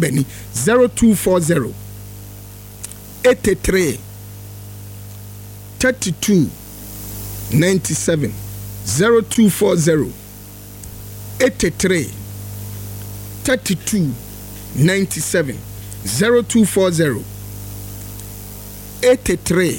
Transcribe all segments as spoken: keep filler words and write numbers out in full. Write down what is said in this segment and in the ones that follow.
number ni zero two four zero eighty-three thirty-two ninety-seven zero two four zero eighty-three thirty-two ninety-seven zero two four zero eighty-three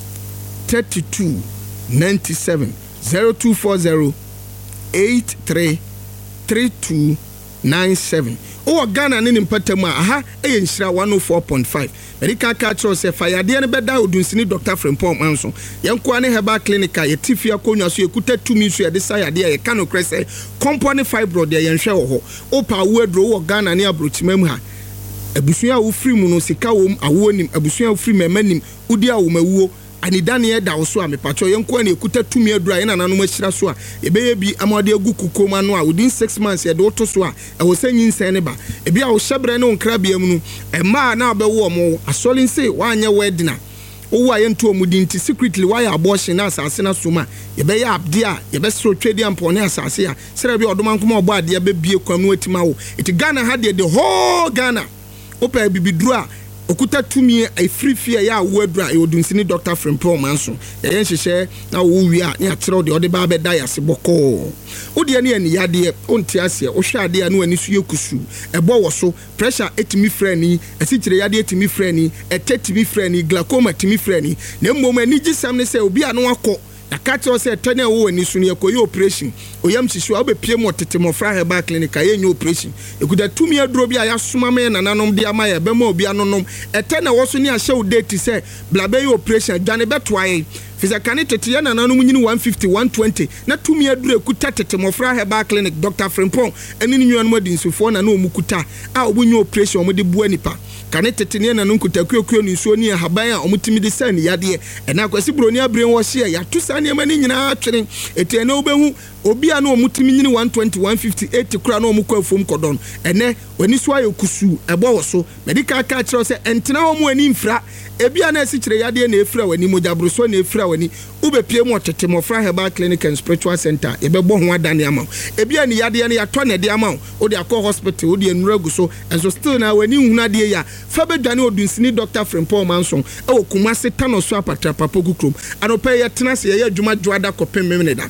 thirty-two ninety-seven zero two four zero eighty-three thirty-two ninety-seven. O Ghana ne mpatamu aha e nhyira one oh four point five. America catch us say fire de ne beda odunsini Doctor Frimpong Manso. Yenko ne heba clinic a yetifia konwa so yekuta tumi so ye de say ade ye kano krese compound fibroid de yenhwe wo ho. Opa wo adro wo Ghana ne abrochimam ha. Abusua wo free mu no sika wo awo nim abusua wo free memanim udi awo mawuo anidane ye da wo so a mepacho yenko ne ekuta tumi adura ye nananom ahyira so a ebeye bi amade agu kukoma no a within six months ye de woto so a e wo sanyin sen ne ba ebi a wo hyebre ne onkrabia mu no e ma na obewo mo asolin say wanye wedding a owo aye nto omudi nti secretly why abortion na asase na soma ye be ya abde a ye be so twedi ampone asase a sere bi odoman kuma obo ade be bie kwam no atima wo it Ghana had the whole Ghana opa bibidru a okuta tumi a free fear ya wo adura e odunsini Doctor Frimpong Manso ye yenhyehe na wo wi a ne akyerɛ de ode ba be da yase bɔkɔ ode ne ani yade onti ase o hwɛ ade anu ani so yekusu ɛbɔ wo so pressure etimi frani asikyire yade etimi frani etetimi frani glaucoma etimi frani na mmom ani gisam ne sɛ obi anu akɔ na catch us say tene wo ani so ne ekoyi operation oyam hyehyɛ a obepie mo tete mo fra heba clinic a yenye operation ekuda tumi aduro bi a yasoma me nananom de ama ye be ma obi anonom etene wo so ne ahye wo date say blabe ye operation dwane beto aye fizakane tete ye nananom nyini one fifty one twenty na tumi aduro ekuta tete mo fra heba clinic Doctor Frimpong eni nnuan mo dinsufo na na omukuta a obunye operation mo de bua nipa kane tete ne nanu kutakuekuo ni so ni haban a omutimi de san yade ena kwasi broni abren wo hye ya to san yema ni nyina atwene eti ene obehu obi a na omutimi nyini one twenty one fifty eighty kura na omukwa fom kodon ene wani so ayo kusu ebo wo so medical ka kire se entena ho mu ani mfra ebi a na asikyire yade na efra wani mojabro so na efra wani ubepie mu otete mo fra heba clinic and spiritual center ebebo ho adane ama ebi a ni yade na yato na de ama o de akọ hospital o de enuragu so enso still na wani hunade ya fabe dwane odunsini Doctor Frimpong Manso e wo Kumasi tano so apatra papogu krom anopa ye tena se ye adwuma dwada kopem memneda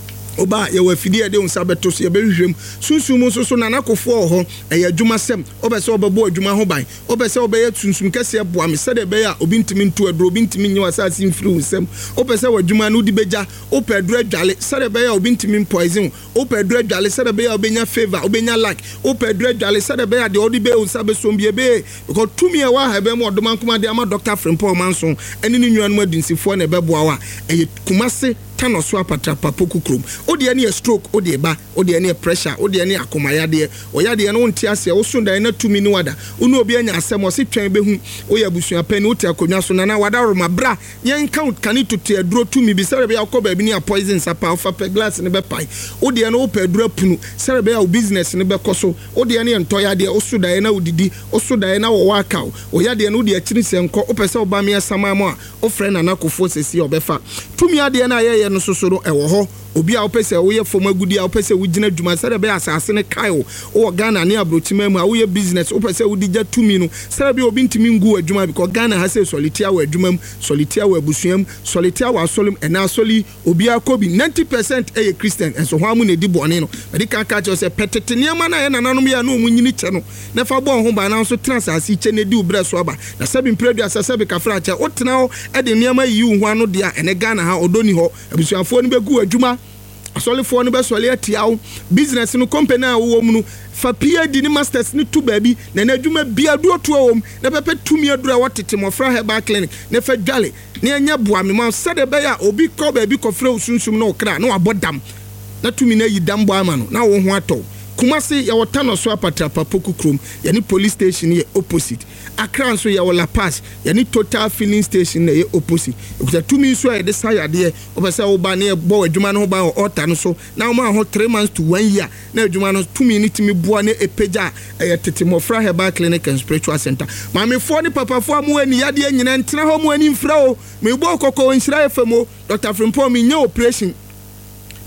oba ye wafidi de unsa beto so ye behwehwem sunsum so so nanakofo ho e adwuma sem obese obebo adwuma ho ban obese obeye sunsum kese boa me sede be ya obi ntimi nto adro obi ntimi nyi wasase mfiri unsem obese wadwuma no di beja opedro adwale sede be ya obi ntimi poison opedro adwale sede be ya obenya favor obenya like opedro adwale sede be ya de odi be unsa be so mbie be because tumi e wa ha be mo odoman kuma de ama Doctor Frimpong Manso eni ni nwan mu adinsifo na be boa wa e Kumasi tano so apatra papoku krom odi ane stroke odi ba odi ane pressure odi ane akomayade oyade no nti ase wo so dan na tumi ni wada unu obi anya asem o se twen behu oya busua pani uti akonwa so na wada roma bra yen count kan tutu aduro tumi bi sere be yakoba bi ni poison sapa ofa pe glass ne be pai odi ane o pe aduro punu sere be ya business ne be koso odi ane ntoyade o so dan na odidi o so dan na wo waka oyade no odi akiri senko o pese oba me asama mo a o frɛ na nakofo sesi obefa tumi ade na ye no sosoro ewo ho obi a opese wo ye fom agudi a opese wo gina dwuma sere be asase ne kai wo wo Ghana ne abrochima mu a wo ye business opese wo digya tumi no sere be obi ntimi ngu adwuma because Ghana has a solitia wo adwuma mu solitia wo abusuam solitia wo asolum ena asoli obi akobi ninety percent eye Christian enso ho amu ne di bone no medical ka che se petete niama na ye nananom ya na omu nyini che no na fa bo ho ba na so transase che ne di ubra so aba na sebi mpredu asase be kafra che otena ho e de niama yi hu anu de a ene Ghana ha odoni ho abusuafo ne be gu adwuma asole fo no be sole atiawo business no company a wo mu no fa P H D ni masters ni tu baby na na adwuma bia do to wom na pepe tumi adura watete mofra heba clinic na fa dwale na anya boa me ma sade be ya obi ko baby ko fra osunsum na okra na wabodam na tumi na yi dam boa ma no na wo ho ato Kumasi ya watano so apatra papoku krom yani police station ye opposite Accra so ya wala pass yani Total filling station ye opposite ukuta tumi so ya de sayade obese oba na bo adwuma no ba ota no so na ma ho three months to one year na adwuma no tumi ni timi boa na epeja ya tete mofra heba clinic and spiritual center ma me fo ni papa fo amu ani yade nyina ntena ho mu ani mfra o me bo kokko nhyira efemo Doctor Frimpong me nya operation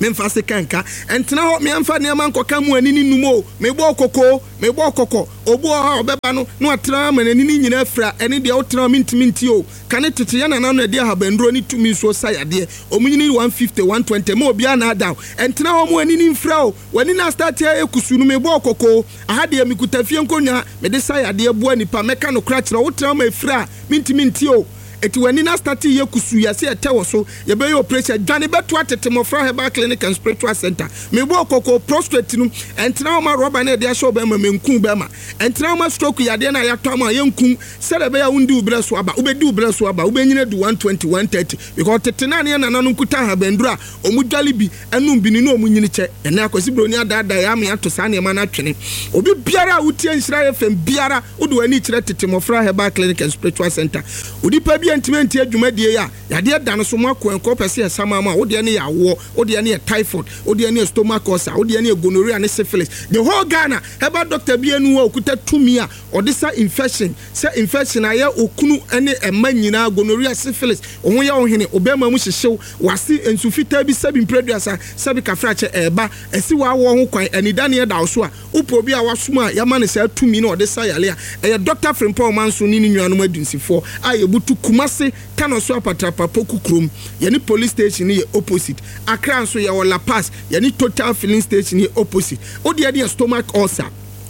memfa se kanka entena ho me amfa ne man koka mu anini numo me bo kokko me bo kokko obu ha obeba no no atra ma anini nyina afra ene de wotra mintimi nti o kane tete ya na na de habandro ni tumi so sayade omunyini one fifty one twenty ma obi ana down entena ho mu anini mfra o wani na start ya ekusu no me bo kokko aha de mi kutafie nkonwa me de sayade bo anipa meka no kra kira wotra ma afra mintimi nti o eti wani na start ye kusu ya se etewo so ye be yo pressure dwane beto atete mofra Herbal Clinic and Spiritual Center me bo kokko prostate no entra ma roba na de asho be ma menku be ma entra ma stroke ya de na ya to ma ye nku sele be ya undi ubre so aba ubedi ubre so aba ubenyina du one twenty one thirty because tete na ne na nanu kuta ha bandura omudwale bi enum bi ni no omunyini che ene akwasi broni adada ya me ato sa ne ma na twene obi biara utie nsira F M biara udu wani kire tete mofra Herbal Clinic and Spiritual Center odipa bi antimenti adwumadie ya yade dan so makon ko pese esama ma wo de ne ya wo wo de ne typhoid wo de ne stomach ulcer wo de ne gonorrhea ne syphilis the whole Ghana Herbal doctor bi anu wo okuta tumi a odisa infection se infection aye okunu ene ema nyina gonorrhea syphilis ohun ya ohene obema mu hyehyew wase ensufita bi sabi mpreduasa sabi kafrache eba esi wa wo ho kwan anida ne da so a upo bi a wasoma ya ma ne sa tumi na odisa yale a eye Doctor Frimpong Manso ni nuanom adunsifo aye butu kumase kanoso apatrapa poku krom yani police station ye opposite Accra so ye La Paz yani Total filling station ye opposite odi ade stomach ulcer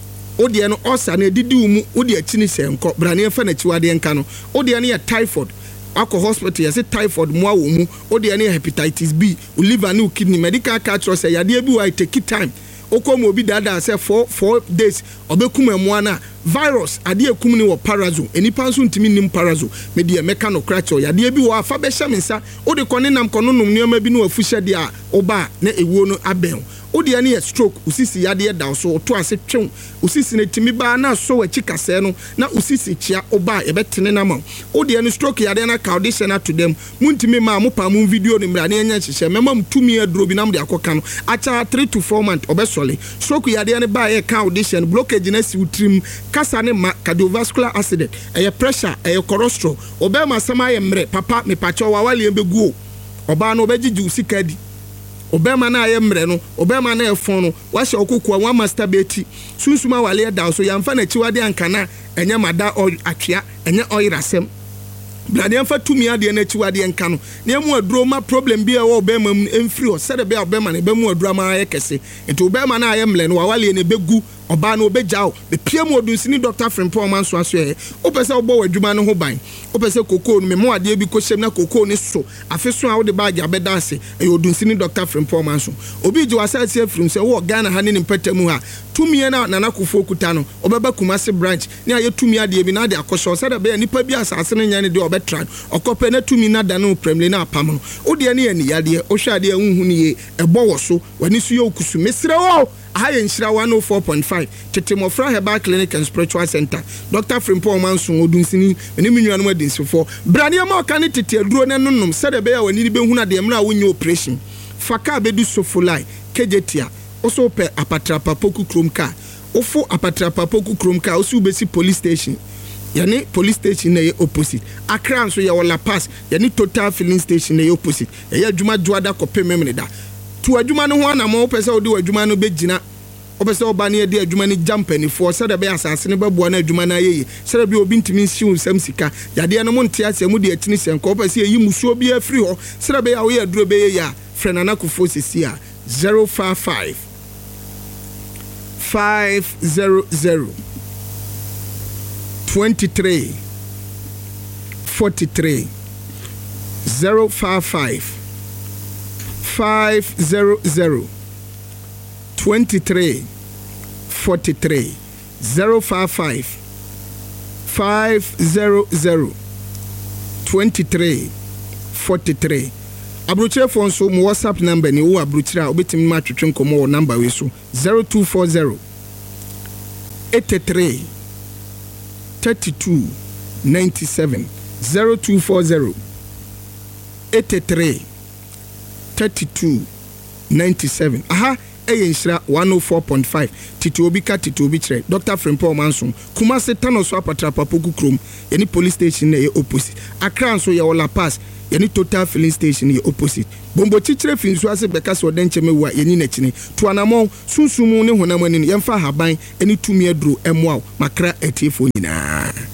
odi no ulcer na didi umu odi akini senko brane fa na chiwade nka no odi ne typhoid akọ hospital yesi typhoid mo awo mu odi ne hepatitis B liver ne kidney medical culture say yade bi wa take time okomo obi dada say four four days obekuma mo na virus ade ekum ni wo parazo enipa nso ntimi nim parazo me de meka no cracho yade bi wo afa be hyemensa odi kone nam kono num nioma bi no afuhye de a oba na ewuo no aben odi ane stroke usisi yade da so to ase twem usisi ne timi ba na so wachi kase no na usisi chia oba e betene na ma odi ane stroke yade na condition to them muntimi ma mo pa mo video ni mra na enya hyehye mema mtumi aduro bi na mo de akoka no acha three to four months obesole stroke yade ane ba e condition blockage na si utrim kasa ne ma cardiovascular accident eye pressure eye cholesterol obema sama ye mre papa me pacho wa wale embegu oba no obegigi usika di obema na ye mre no obema na efon no wa hye okokua wa masturbate sunsuma wale da so yamfa na chiwade ankana enye mada atwea enye oyirasem blade yamfa tumi ade na chiwade enka no na emu aduro ma problem bi e wo obema emfiri o sede be obema na be mu aduro ma ye kese enti obema na ye mle no wa wale ne begu oba na obejao be pie mu odunsini Doctor Frimpong Manso aso e opese obo wadwuma no ho ban opese kokoo no me mo ade bi ko hyem na kokoo ni so afeso a wo de bag abeda ase e odunsini Doctor Frimpong Manso obi ji wasase afrim se wo Ghana ha ne mpatamu ha tumi na nana kofo kuta no obeba Kumasi branch ne aye tumi ade bi na ade akosho se da be nipa bi asase ne nyane de obetra okope na tumi na da no premle na apam no ode ne yani yade o hwa ade ehunu ne ye ebo wo so wani so ye okusu mesre wo aye nshira one oh four point five tete mofra Herbal Clinic and Spiritual Center Doctor Frimpong Manso odunsini eni minnuanu adinsifo brane ma ka ne tete aduro ne nonnom se de be ya wani be huna de mra wonye operation faka bedu sofolai kejetia oso pe apatrapa poku krom ka ofo apatrapa poku krom ka oso besi police station yani police station na opposite Accra so ya La Paz yani Total filling station na opposite ya adwuma dwada kope memne da tu adwuma no ho na mo pese odi adwuma no begina opese oba ne de adwuma ni jampani fo se de be asase ne bebo na adwuma na yeye se de be obi ntimi nsiu nsam sika yade no mo ntia ase mu de atini senko opese yi musuo bi afri ho se de be ya wo ye aduro be ye ya frenana kufo sisi a zero five five five zero zero twenty-three forty-three zero five five five zero zero twenty-three forty-three zero five five five zero zero twenty-three forty-three. Abrochire phone so mo WhatsApp number ni wo abrochire obetimi ma twetwe nkomo wo number we so zero two four zero eighty-three thirty-two ninety-seven zero two four zero eighty-three thirty-two ninety-seven. Aha ɛyɛ nhyira one oh four point five titi obi ka titi obi kyerɛ Doctor Frimpong Manson Kumasi Tanoso Apatrapa Poku Krom yɛne police station na yɛ opposite Accra nso yɛ wɔ Pass yɛne Total filling station yɛ opposite Bombo Chichire fi nso ase bɛka sɛ ɔdɛ nkyɛm wa yɛni n'akyini to anamɔ sunsumu ne honam ani yɛmfa haban ɛne tumi aduro ɛmoa makra atiefo nyinaa